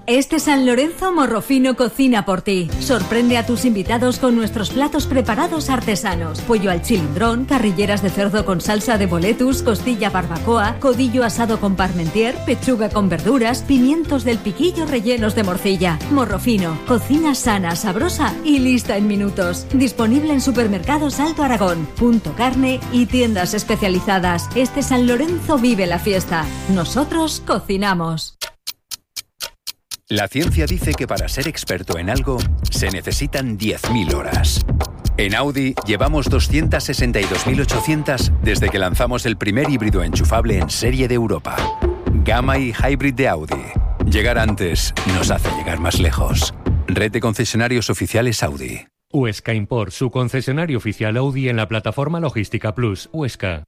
Este San Lorenzo Morrofino cocina por ti. Sorprende a tus invitados con nuestros platos preparados artesanos. Pollo al chilindrón, carrilleras de cerdo con salsa de boletus, costilla barbacoa, codillo asado con parmentier, pechuga con verduras, pimientos del piquillo rellenos de morcilla. Morrofino, cocina sana, sabrosa y lista en minutos. Disponible en supermercados Alto Aragón, Punto Carne y tiendas especializadas. Este San Lorenzo vive la fiesta. Nosotros cocinamos. La ciencia dice que para ser experto en algo se necesitan 10.000 horas. En Audi llevamos 262.800 desde que lanzamos el primer híbrido enchufable en serie de Europa. Gamma y Hybrid de Audi. Llegar antes nos hace llegar más lejos. Red de concesionarios oficiales Audi. Huesca Import, su concesionario oficial Audi en la plataforma Logística Plus, Huesca.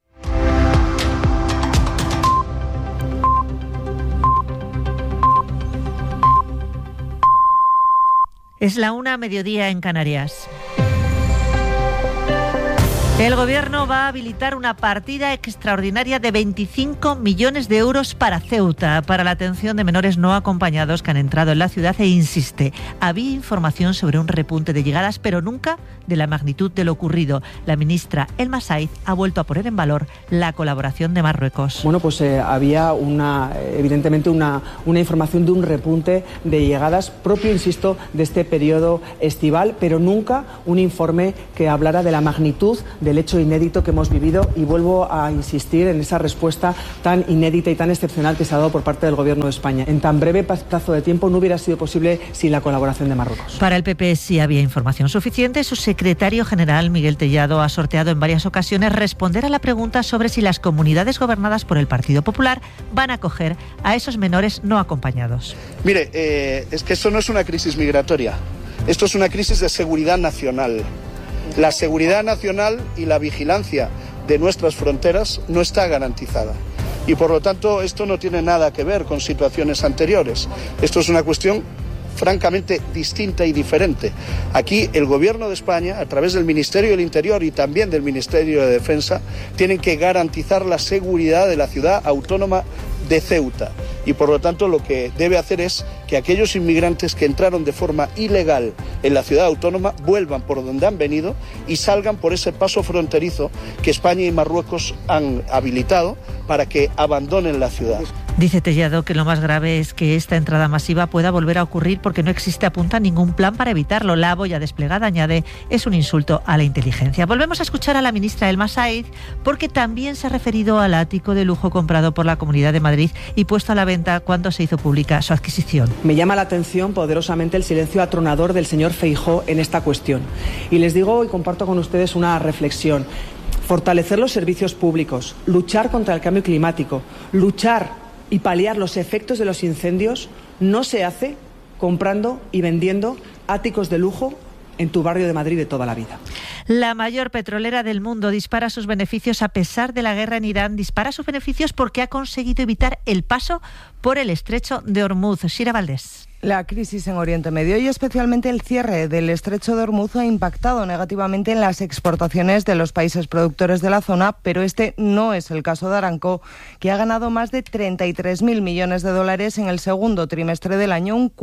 Es la 1:00, mediodía en Canarias. El Gobierno va a habilitar una partida extraordinaria de 25 millones de euros para Ceuta, para la atención de menores no acompañados que han entrado en la ciudad e insiste, había información sobre un repunte de llegadas, pero nunca de la magnitud de lo ocurrido. La ministra Elma Saiz ha vuelto a poner en valor la colaboración de Marruecos. Bueno, pues había evidentemente una información de un repunte de llegadas propio, insisto, de este periodo estival, pero nunca un informe que hablara de la magnitud del hecho inédito que hemos vivido, y vuelvo a insistir en esa respuesta tan inédita y tan excepcional que se ha dado por parte del Gobierno de España. En tan breve plazo de tiempo no hubiera sido posible sin la colaboración de Marruecos. Para el PP sí había información suficiente. Su secretario general, Miguel Tellado, ha sorteado en varias ocasiones responder a la pregunta sobre si las comunidades gobernadas por el Partido Popular van a acoger a esos menores no acompañados. Mire, es que esto no es una crisis migratoria, esto es una crisis de seguridad nacional. La seguridad nacional y la vigilancia de nuestras fronteras no está garantizada. Y por lo tanto esto no tiene nada que ver con situaciones anteriores. Esto es una cuestión francamente distinta y diferente. Aquí el Gobierno de España, a través del Ministerio del Interior y también del Ministerio de Defensa, tienen que garantizar la seguridad de la ciudad autónoma de Ceuta. Y por lo tanto lo que debe hacer es que aquellos inmigrantes que entraron de forma ilegal en la ciudad autónoma vuelvan por donde han venido y salgan por ese paso fronterizo que España y Marruecos han habilitado para que abandonen la ciudad. Dice Tellado que lo más grave es que esta entrada masiva pueda volver a ocurrir porque no existe, apunta, ningún plan para evitarlo. La boya desplegada, añade, es un insulto a la inteligencia. Volvemos a escuchar a la ministra Elma Saiz porque también se ha referido al ático de lujo comprado por la Comunidad de Madrid y puesto a la venta cuando se hizo pública su adquisición. Me llama la atención poderosamente el silencio atronador del señor Feijóo en esta cuestión. Y les digo y comparto con ustedes una reflexión. Fortalecer los servicios públicos, luchar contra el cambio climático, luchar y paliar los efectos de los incendios no se hace comprando y vendiendo áticos de lujo en tu barrio de Madrid de toda la vida. La mayor petrolera del mundo dispara sus beneficios a pesar de la guerra en Irán. Dispara sus beneficios porque ha conseguido evitar el paso por el estrecho de Hormuz. Shira Valdés. La crisis en Oriente Medio y especialmente el cierre del estrecho de Hormuz ha impactado negativamente en las exportaciones de los países productores de la zona, pero este no es el caso de Aramco, que ha ganado más de 33.000 millones de dólares en el segundo trimestre del año, un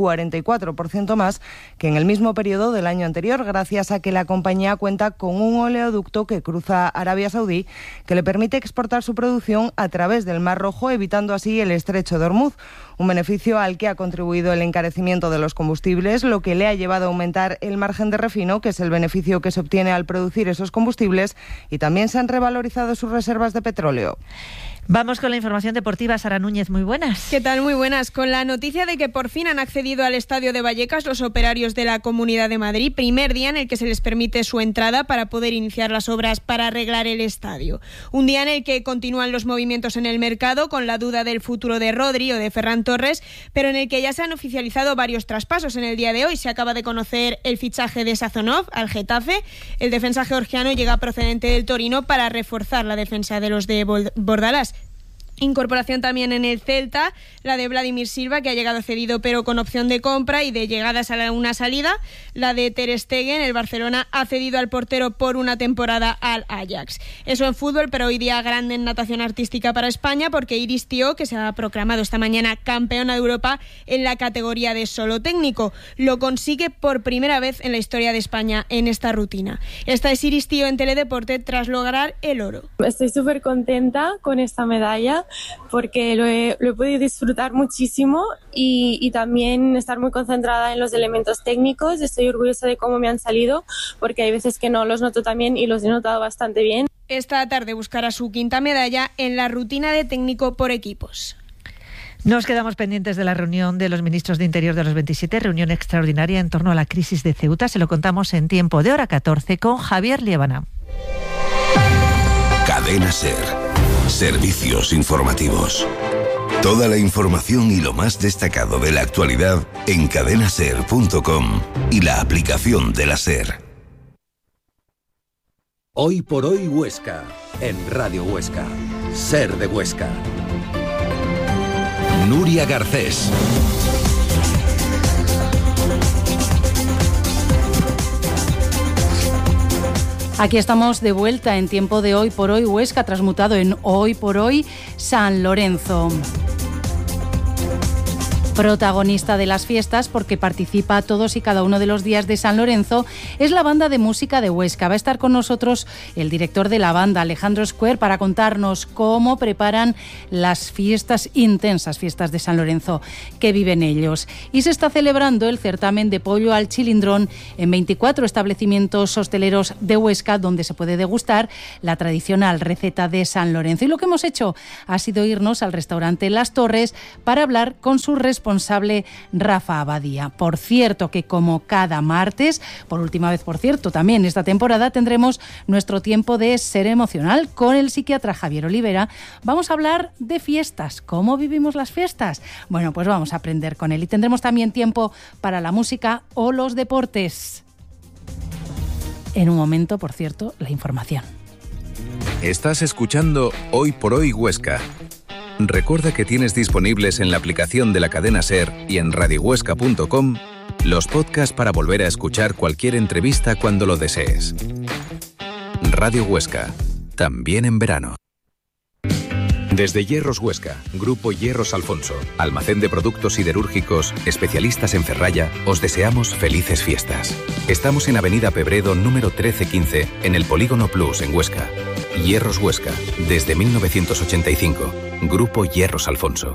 44% más que en el mismo periodo del año anterior, gracias a que la compañía cuenta con un oleoducto que cruza Arabia Saudí, que le permite exportar su producción a través del Mar Rojo, evitando así el estrecho de Hormuz. Un beneficio al que ha contribuido el encarecimiento de los combustibles, lo que le ha llevado a aumentar el margen de refino, que es el beneficio que se obtiene al producir esos combustibles, y también se han revalorizado sus reservas de petróleo. Vamos con la información deportiva. Sara Núñez, muy buenas. ¿Qué tal? Muy buenas. Con la noticia de que por fin han accedido al estadio de Vallecas los operarios de la Comunidad de Madrid, primer día en el que se les permite su entrada para poder iniciar las obras para arreglar el estadio. Un día en el que continúan los movimientos en el mercado con la duda del futuro de Rodri o de Ferran Torres, pero en el que ya se han oficializado varios traspasos. En el día de hoy se acaba de conocer el fichaje de Sazonov al Getafe. El defensa georgiano llega procedente del Torino para reforzar la defensa de los de Bordalás. Incorporación también en el Celta, la de Vladimir Silva, que ha llegado cedido pero con opción de compra y de llegadas a una salida. La de Ter Stegen, el Barcelona ha cedido al portero por una temporada al Ajax. Eso en fútbol, pero hoy día grande en natación artística para España, porque Iris Tió, que se ha proclamado esta mañana campeona de Europa en la categoría de solo técnico, lo consigue por primera vez en la historia de España en esta rutina. Esta es Iris Tió en Teledeporte tras lograr el oro. Estoy súper contenta con esta medalla, porque lo he podido disfrutar muchísimo y también estar muy concentrada en los elementos técnicos. Estoy orgullosa de cómo me han salido, porque hay veces que no los noto tan bien y los he notado bastante bien. Esta tarde buscará su quinta medalla en la rutina de técnico por equipos. Nos quedamos pendientes de la reunión de los ministros de Interior de los 27, reunión extraordinaria en torno a la crisis de Ceuta. Se lo contamos en tiempo de hora 14 con Javier Liébana. Cadena SER. Servicios informativos. Toda la información y lo más destacado de la actualidad en cadenaser.com y la aplicación de la SER. Hoy por hoy Huesca, en Radio Huesca. SER de Huesca. Nuria Garcés. Aquí estamos de vuelta en tiempo de Hoy por Hoy Huesca, transmutado en Hoy por Hoy San Lorenzo. Protagonista de las fiestas, porque participa todos y cada uno de los días de San Lorenzo, es la banda de música de Huesca. Va a estar con nosotros el director de la banda, Alejandro Square, para contarnos cómo preparan las fiestas, intensas fiestas de San Lorenzo que viven ellos. Y se está celebrando el certamen de pollo al chilindrón en 24 establecimientos hosteleros de Huesca, donde se puede degustar la tradicional receta de San Lorenzo. Y lo que hemos hecho ha sido irnos al restaurante Las Torres para hablar con su responsable Rafa Abadía. Por cierto, que como cada martes, por última vez por cierto, también esta temporada tendremos nuestro tiempo de Ser Emocional con el psiquiatra Javier Olivera. Vamos a hablar de fiestas, cómo vivimos las fiestas. Bueno, pues vamos a aprender con él y tendremos también tiempo para la música o los deportes. En un momento, por cierto, la información. Estás escuchando Hoy por Hoy Huesca. Recuerda que tienes disponibles en la aplicación de la cadena SER y en radiohuesca.com los podcasts para volver a escuchar cualquier entrevista cuando lo desees. Radio Huesca, también en verano. Desde Hierros Huesca, Grupo Hierros Alfonso, almacén de productos siderúrgicos, especialistas en ferralla, os deseamos felices fiestas. Estamos en Avenida Pebredo número 1315, en el Polígono Plus en Huesca. Hierros Huesca, desde 1985. Grupo Hierros Alfonso.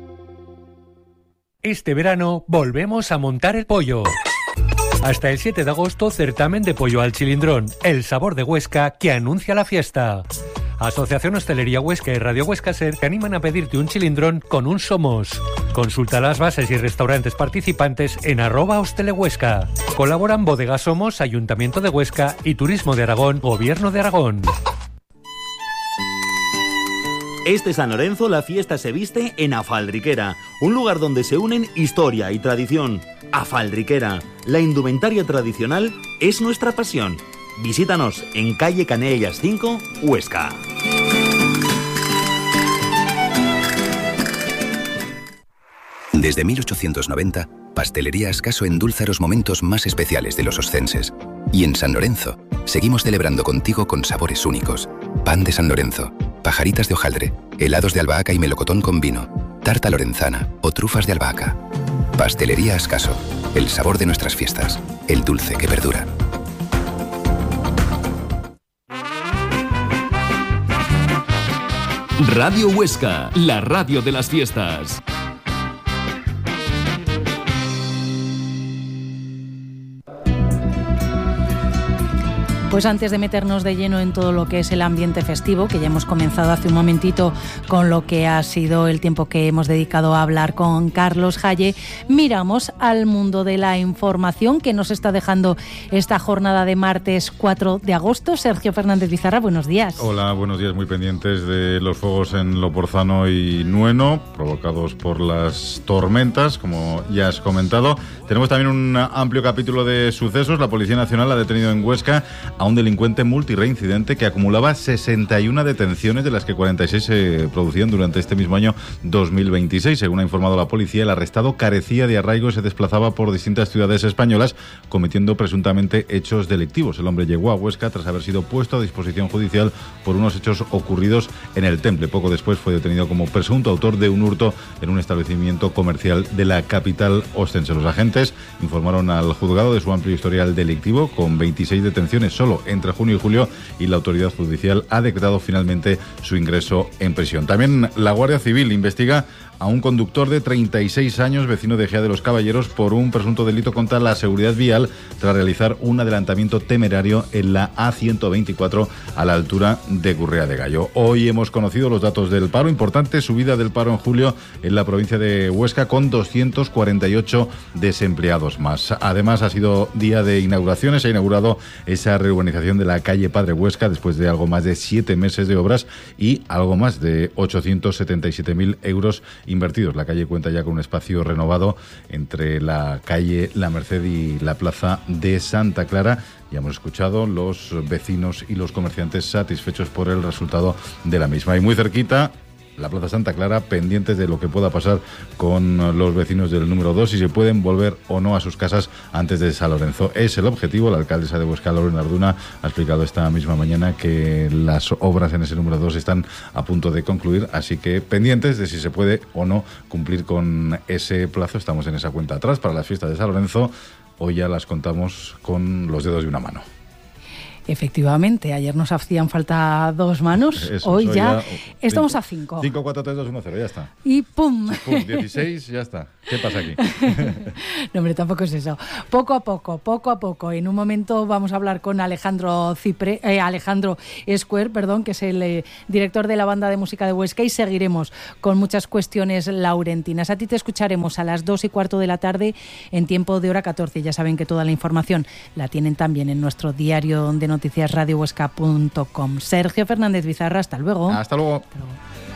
Este verano volvemos a montar el pollo. Hasta el 7 de agosto, certamen de pollo al chilindrón, el sabor de Huesca que anuncia la fiesta. Asociación Hostelería Huesca y Radio Huesca SER te animan a pedirte un chilindrón con un Somos. Consulta las bases y restaurantes participantes en @hostelehuesca. Colaboran Bodega Somos, Ayuntamiento de Huesca y Turismo de Aragón, Gobierno de Aragón. Este San Lorenzo la fiesta se viste en Afaldriquera, un lugar donde se unen historia y tradición. Afaldriquera, la indumentaria tradicional es nuestra pasión. Visítanos en calle Canellas 5, Huesca. Desde 1890, Pastelería Ascaso endulza los momentos más especiales de los oscenses. Y en San Lorenzo, seguimos celebrando contigo con sabores únicos. Pan de San Lorenzo, pajaritas de hojaldre, helados de albahaca y melocotón con vino, tarta lorenzana o trufas de albahaca. Pastelería Ascaso, el sabor de nuestras fiestas, el dulce que perdura. Radio Huesca, la radio de las fiestas. Pues antes de meternos de lleno en todo lo que es el ambiente festivo, que ya hemos comenzado hace un momentito con lo que ha sido el tiempo que hemos dedicado a hablar con Carlos Halle, miramos al mundo de la información que nos está dejando esta jornada de martes 4 de agosto. Sergio Fernández Bizarra, buenos días. Hola, buenos días, muy pendientes de los fuegos en Loporzano y Nueno, provocados por las tormentas, como ya has comentado. Tenemos también un amplio capítulo de sucesos. La Policía Nacional ha detenido en Huesca a a un delincuente multireincidente que acumulaba 61 detenciones, de las que 46 se producían durante este mismo año 2026. Según ha informado la policía, el arrestado carecía de arraigo y se desplazaba por distintas ciudades españolas cometiendo presuntamente hechos delictivos. El hombre llegó a Huesca tras haber sido puesto a disposición judicial por unos hechos ocurridos en el Temple. Poco después fue detenido como presunto autor de un hurto en un establecimiento comercial de la capital ostense. Los agentes informaron al juzgado de su amplio historial delictivo, con 26 detenciones solo entre junio y julio, y la autoridad judicial ha decretado finalmente su ingreso en prisión. También la Guardia Civil investiga a un conductor de 36 años, vecino de Ejea de los Caballeros, por un presunto delito contra la seguridad vial tras realizar un adelantamiento temerario en la A124 a la altura de Gurrea de Gallo. Hoy hemos conocido los datos del paro. Importante subida del paro en julio en la provincia de Huesca, con 248 desempleados más. Además, ha sido día de inauguraciones. Se ha inaugurado esa reurbanización de la calle Padre Huesca después de algo más de 7 meses de obras y algo más de 877.000 euros invertidos. La calle cuenta ya con un espacio renovado entre la calle La Merced y la plaza de Santa Clara. Ya hemos escuchado los vecinos y los comerciantes satisfechos por el resultado de la misma. Y muy cerquita, la Plaza Santa Clara, pendientes de lo que pueda pasar con los vecinos del número 2 y si pueden volver o no a sus casas antes de San Lorenzo. Es el objetivo. La alcaldesa de Huesca, Lorena Arduna, ha explicado esta misma mañana que las obras en ese número 2 están a punto de concluir, así que pendientes de si se puede o no cumplir con ese plazo. Estamos en esa cuenta atrás para las fiestas de San Lorenzo. Hoy ya las contamos con los dedos de una mano. Efectivamente, ayer nos hacían falta 2 manos, hoy ya estamos a 5. 5, 4, 3, 2, 1, 0, ya está. Y ¡pum! 16, ya está. ¿Qué pasa aquí? No, hombre, tampoco es eso. Poco a poco. En un momento vamos a hablar con Alejandro Square, que es el director de la banda de música de Huesca, y seguiremos con muchas cuestiones laurentinas. A ti te escucharemos a las 2:15 de la tarde en tiempo de hora 14. Ya saben que toda la información la tienen también en nuestro diario de noticias radiohuesca.com. Sergio Fernández Bizarra, hasta luego. Hasta luego.